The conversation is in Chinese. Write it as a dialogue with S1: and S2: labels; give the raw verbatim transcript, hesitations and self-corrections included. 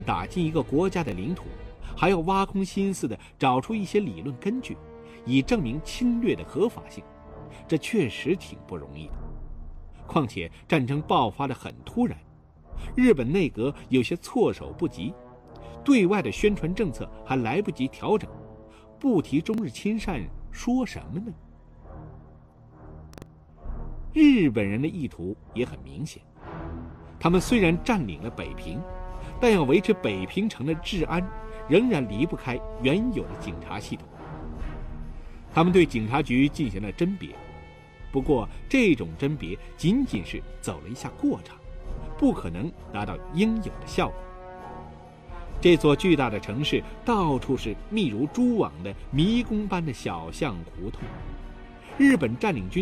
S1: 打进一个国家的领土，还要挖空心思的找出一些理论根据，以证明侵略的合法性，这确实挺不容易的。况且战争爆发得很突然，日本内阁有些措手不及，对外的宣传政策还来不及调整，不提中日亲善，说什么呢？日本人的意图也很明显，他们虽然占领了北平，但要维持北平城的治安，仍然离不开原有的警察系统。他们对警察局进行了甄别，不过这种甄别仅仅是走了一下过场，不可能达到应有的效果。这座巨大的城市到处是密如蛛网的迷宫般的小巷胡同，日本占领军